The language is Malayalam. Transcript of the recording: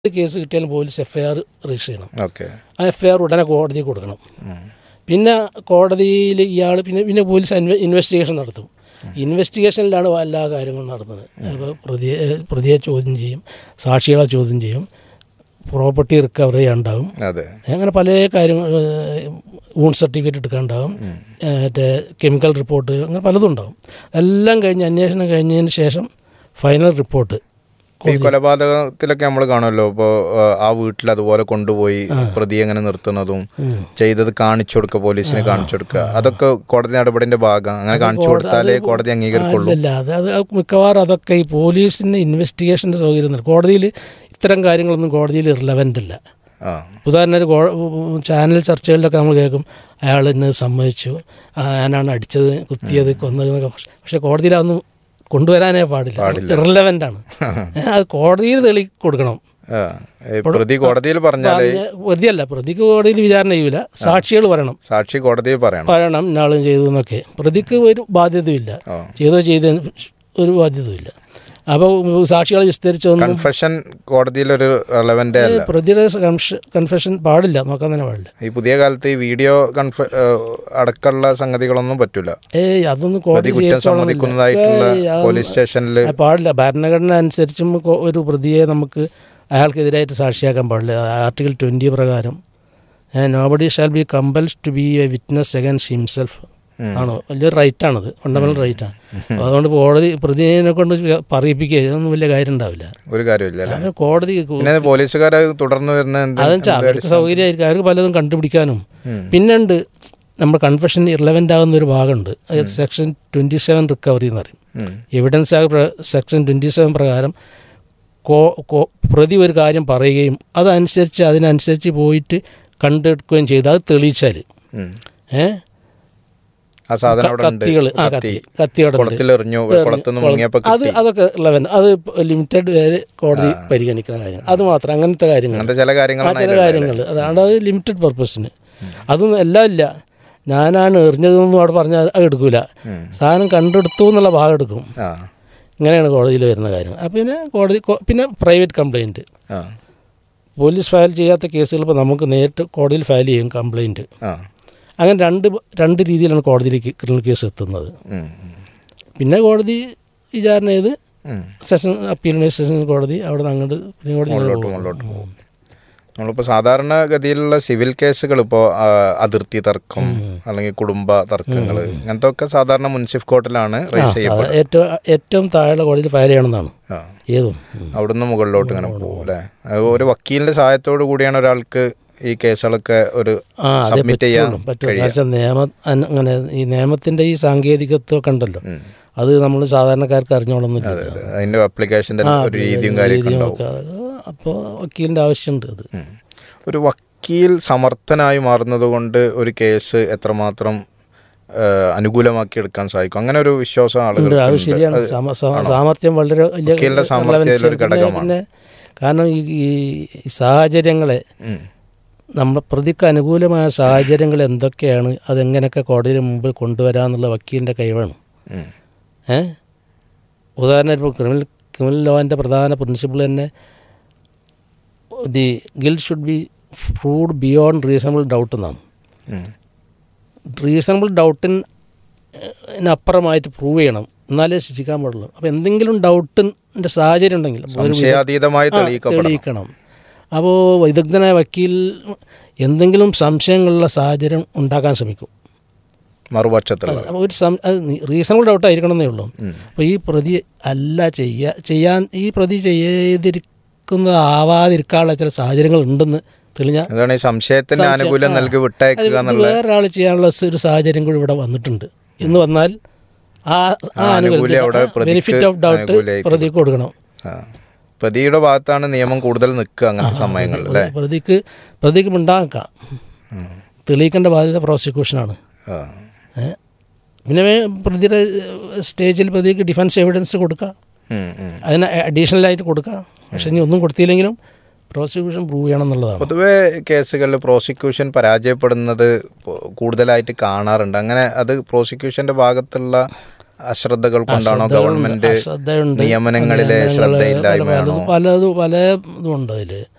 കേസ് കിട്ടിയാലും പോലീസ് FIR രജിസ്റ്റർ ചെയ്യണം. ഓക്കെ. ആ FIR ഉടനെ കോടതിയിൽ കൊടുക്കണം. പിന്നെ കോടതിയിൽ ഇയാൾ പിന്നെ പോലീസ് ഇൻവെസ്റ്റിഗേഷൻ നടത്തും. ഇൻവെസ്റ്റിഗേഷനിലാണ് എല്ലാ കാര്യങ്ങളും നടന്നത്. അപ്പോൾ പ്രതിയെ ചോദ്യം ചെയ്യും, സാക്ഷികളെ ചോദ്യം ചെയ്യും, പ്രോപ്പർട്ടി റിക്കവർ ചെയ്യാനുണ്ടാകും, അങ്ങനെ പല കാര്യങ്ങൾ, ഊൺ സർട്ടിഫിക്കറ്റ് എടുക്കാനുണ്ടാകും, മറ്റേ കെമിക്കൽ റിപ്പോർട്ട്, അങ്ങനെ പലതും ഉണ്ടാകും. എല്ലാം കഴിഞ്ഞ് അന്വേഷണം കഴിഞ്ഞതിന് ശേഷം ഫൈനൽ റിപ്പോർട്ട്. ഈ കൊലപാതകത്തിലൊക്കെ നമ്മൾ കാണുമല്ലോ, ഇപ്പോൾ ആ വീട്ടിൽ അതുപോലെ കൊണ്ടുപോയി പ്രതി എങ്ങനെ നിർത്തുന്നതും ചെയ്തത് കാണിച്ചു കൊടുക്കുക, പോലീസിന് കാണിച്ചു കൊടുക്കുക, അതൊക്കെ കോടതി നടപടിന്റെ ഭാഗം. അങ്ങനെ കാണിച്ചു കൊടുത്താലേ കോടതി അംഗീകരിക്കുള്ളൂ. അത് മിക്കവാറും അതൊക്കെ ഈ പോലീസിന് ഇൻവെസ്റ്റിഗേഷൻ്റെ സൗകര്യം. കോടതിയിൽ ഇത്തരം കാര്യങ്ങളൊന്നും കോടതിയിൽ റിലവൻ്റ് അല്ല. ഉദാഹരണത്തിന് ചാനൽ ചർച്ചകളിലൊക്കെ നമ്മൾ കേൾക്കും, അയാൾ ഇന്ന് സമ്മതിച്ചു, ഞാനാണ് അടിച്ചത്, കുത്തിയത്, കൊന്നത് എന്നൊക്കെ. പക്ഷേ കോടതിയിൽ അതൊന്നും കൊണ്ടുവരാനേ പാടില്ല, ഇറലവൻ്റ് ആണ്. അത് കോടതിയിൽ തെളി കൊടുക്കണം. പ്രതി കോടതിയിൽ പ്രതിയല്ല, പ്രതിക്ക് കോടതിയിൽ വിചാരണ ചെയ്യൂല, സാക്ഷികൾ പറയണം, സാക്ഷി കോടതിയിൽ പറയണം ഇന്നാളും ചെയ്തു എന്നൊക്കെ. പ്രതിക്ക് ഒരു ബാധ്യതയില്ല, ചെയ്ത ഒരു ബാധ്യതയില്ല. അപ്പോൾ സാക്ഷികളെ വിസ്തരിച്ചൊന്നും കൺഫെഷൻ കോടതിയിലൊരു റെലവൻ്റ് അല്ല. പ്രതിയുടെ കൺഫെഷൻ പാടില്ല, നോക്കാൻ തന്നെ പാടില്ല. ഈ പുതിയ കാലത്ത് ഈ വീഡിയോ അടക്കമുള്ള സംഗതികളൊന്നും പറ്റില്ല. അതൊന്നും കോടതി സമ്മതിക്കുന്നതായിട്ടുള്ള പോലീസ് സ്റ്റേഷനിൽ പാടില്ല. ഭരണഘടന അനുസരിച്ചും ഒരു പ്രതിയെ നമുക്ക് അയാൾക്കെതിരായിട്ട് സാക്ഷിയാക്കാൻ പാടില്ല. ആർട്ടിക്കിൾ 20 പ്രകാരം nobody shall be compelled to B A witness against himself ആണോ, വലിയൊരു റൈറ്റാണത്, ഫണ്ടമെന്റൽ റൈറ്റാണ്. അതുകൊണ്ട് കോടതി പ്രതിയെ കൊണ്ട് പറയിപ്പിക്കുക, ഇതൊന്നും വലിയ കാര്യം ഉണ്ടാവില്ല, ഒരു കാര്യമില്ല. കോടതി പോലീസുകാർ തുടർന്ന് വരുന്ന അതെന്നുവെച്ചാൽ അവർക്ക് സൗകര്യമായിരിക്കും, അവർക്ക് പലതും കണ്ടുപിടിക്കാനും. പിന്നുണ്ട് നമ്മൾ കൺഫെഷൻ ഇറലവൻ്റ് ആകുന്ന ഒരു ഭാഗമുണ്ട്, അതായത് സെക്ഷൻ 27 റിക്കവറി എന്ന് പറയും. എവിഡൻസ് ആക്ട് സെക്ഷൻ 27 പ്രകാരം പ്രതി ഒരു കാര്യം പറയുകയും അതിനനുസരിച്ച് പോയിട്ട് കണ്ടെടുക്കുകയും ചെയ്ത് അത് തെളിയിച്ചാൽ അതൊക്കെ അത് ലിമിറ്റഡ് വരെ കോടതി പരിഗണിക്കുന്ന കാര്യങ്ങൾ, അത് മാത്രം. അങ്ങനത്തെ കാര്യങ്ങൾ അതാണ്, അത് ലിമിറ്റഡ് പർപ്പസിന്. അതൊന്നും എല്ലാം ഇല്ല. ഞാനാണ് എറിഞ്ഞതെന്നും അവിടെ പറഞ്ഞാൽ അത് എടുക്കൂല, സാധനം കണ്ടെടുത്തു എന്നുള്ള ഭാഗം എടുക്കും. ഇങ്ങനെയാണ് കോടതിയിൽ വരുന്ന കാര്യങ്ങൾ. പിന്നെ പ്രൈവറ്റ് കംപ്ലയിൻറ്റ്, പോലീസ് ഫയൽ ചെയ്യാത്ത കേസുകൾ ഇപ്പോൾ നമുക്ക് നേരിട്ട് കോടതിയിൽ ഫയൽ ചെയ്യും കംപ്ലയിൻറ്റ്. അങ്ങനെ രണ്ട് രീതിയിലാണ് കോടതിയിലേക്ക് ക്രിമിനൽ കേസ് എത്തുന്നത്. പിന്നെ കോടതി വിചാരണ ചെയ്ത് സെഷൻ അപ്പീൽ സെഷൻ കോടതി, അവിടെ നിന്ന് അങ്ങോട്ട് നമ്മളിപ്പോൾ സാധാരണഗതിയിലുള്ള സിവിൽ കേസുകൾ, ഇപ്പോൾ അതിർത്തി തർക്കം അല്ലെങ്കിൽ കുടുംബ തർക്കങ്ങൾ, അങ്ങനത്തെ ഒക്കെ സാധാരണ മുൻസിഫ് കോർട്ടിലാണ് റൈസ് ചെയ്യപ്പെടുന്നത്. ഏറ്റവും താഴെ കോടതിയിൽ ഫയൽ ചെയ്യണമെന്നാണ് ഏതും. അവിടുന്ന് മുകളിലോട്ട് ഇങ്ങനെ പോകും അല്ലേ. ഒരു വക്കീലിന്റെ സഹായത്തോടു കൂടിയാണ് ഒരാൾക്ക് ഈ കേസുകളൊക്കെ ഒരു സബ്മിറ്റ് ചെയ്യാൻ പറ്റും. അങ്ങനെ ഈ നിയമത്തിന്റെ ഈ സാങ്കേതികത്വമൊക്കെ ഉണ്ടല്ലോ, അത് നമ്മൾ സാധാരണക്കാർക്ക് അറിഞ്ഞോളന്നില്ല. അതിന്റെ ആപ്ലിക്കേഷന്റെ ഒരു രീതിയും കാര്യമൊക്കെ അപ്പോൾ വക്കീലിന്റെ ആവശ്യമുണ്ട്. അത് ഒരു വക്കീൽ സമർത്ഥനായി മാറുന്നത് കൊണ്ട് ഒരു കേസ് എത്രമാത്രം അനുകൂലമാക്കി എടുക്കാൻ സാധിക്കും, അങ്ങനെ ഒരു വിശ്വാസം ആളുകൾ. അത് ശരിയാണ്, സാമർത്ഥ്യം വളരെ വലിയ ഘടകമാണ്. കാരണം ഈ സാഹചര്യങ്ങളെ, നമ്മുടെ പ്രതിക്ക് അനുകൂലമായ സാഹചര്യങ്ങൾ എന്തൊക്കെയാണ്, അതെങ്ങനെയൊക്കെ കോടതിയുടെ മുമ്പിൽ കൊണ്ടുവരാമെന്നുള്ള വക്കീലിൻ്റെ കഴിവാണ്. ഉദാഹരണം ഇപ്പോൾ ക്രിമിനൽ ലോൻ്റെ പ്രധാന പ്രിൻസിപ്പിൾ തന്നെ the guilt should be proved beyond reasonable doubt എന്നാണ്. റീസണബിൾ ഡൗട്ടിനപ്പുറമായിട്ട് പ്രൂവ് ചെയ്യണം, എന്നാലേ ശിക്ഷിക്കാൻ പാടുള്ളൂ. അപ്പോൾ എന്തെങ്കിലും ഡൗട്ടിൻ്റെ സാഹചര്യം ഉണ്ടെങ്കിൽ തെളിയിക്കണം. അപ്പോൾ വിദഗ്ധനായ വക്കീൽ എന്തെങ്കിലും സംശയങ്ങളുള്ള സാഹചര്യം ഉണ്ടാക്കാൻ ശ്രമിക്കും. മറുപക്ഷത്തിൽ ഒരു റീസണബിൾ ഡൗട്ട് ആയിരിക്കണം എന്നേ ഉള്ളൂ. അപ്പോൾ ഈ പ്രതി ഈ പ്രതി ചെയ്തിരിക്കുന്നതാവാതിരിക്കാനുള്ള ചില സാഹചര്യങ്ങൾ ഉണ്ടെന്ന് തെളിഞ്ഞാൽ വേറൊരാൾ ചെയ്യാനുള്ള ഒരു സാഹചര്യം കൂടി ഇവിടെ വന്നിട്ടുണ്ട് എന്ന് വന്നാൽ ആ ബെനിഫിറ്റ് ഓഫ് ഡൗട്ട് പ്രതിക്ക് കൊടുക്കണം. പ്രതിയുടെ ഭാഗത്താണ് നിയമം കൂടുതൽ നിൽക്കുക അങ്ങനത്തെ സമയങ്ങളിൽ. പ്രതിക്ക് ഉണ്ടാക്കാം, തെളിയിക്കേണ്ട ബാധ്യത പ്രോസിക്യൂഷനാണ്. പിന്നെ പ്രതിയുടെ സ്റ്റേജിൽ പ്രതിക്ക് ഡിഫൻസ് എവിഡൻസ് കൊടുക്കാം, അതിന് അഡീഷണലായിട്ട് കൊടുക്കാം. പക്ഷെ ഇനി ഒന്നും കൊടുത്തില്ലെങ്കിലും പ്രോസിക്യൂഷൻ പ്രൂവ് ചെയ്യണം എന്നുള്ളതാണ്. പൊതുവേ കേസുകളിൽ പ്രോസിക്യൂഷൻ പരാജയപ്പെടുന്നത് കൂടുതലായിട്ട് കാണാറുണ്ട്. അങ്ങനെ അത് പ്രോസിക്യൂഷൻ്റെ ഭാഗത്തുള്ള അശ്രദ്ധകൾ കൊണ്ടാണോ ഗവൺമെന്റ് ശ്രദ്ധയുണ്ട്, നിയമനങ്ങളിലെ ശ്രദ്ധയില്ലായ്മയാണോ? പലതും ഉണ്ട് അതിൽ.